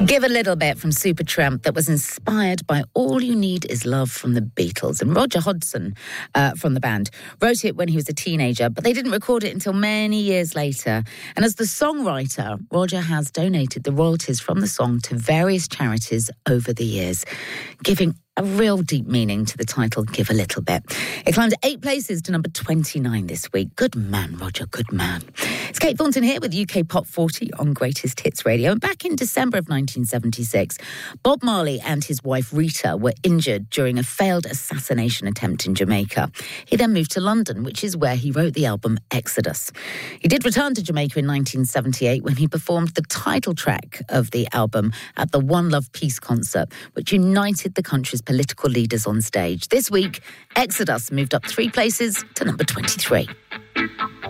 Give a Little Bit from Supertramp that was inspired by All You Need Is Love from the Beatles. And Roger Hodgson from the band wrote it when he was a teenager, but they didn't record it until many years later. And as the songwriter, Roger has donated the royalties from the song to various charities over the years, giving a real deep meaning to the title, Give a Little Bit. It climbed 8 places to number 29 this week. Good man, Roger, good man. It's Kate Thornton here with UK Pop 40 on Greatest Hits Radio. And back in December of 1976, Bob Marley and his wife Rita were injured during a failed assassination attempt in Jamaica. He then moved to London, which is where he wrote the album Exodus. He did return to Jamaica in 1978 when he performed the title track of the album at the One Love Peace concert, which united the country's political leaders on stage. This week, Exodus moved up 3 places to number 23.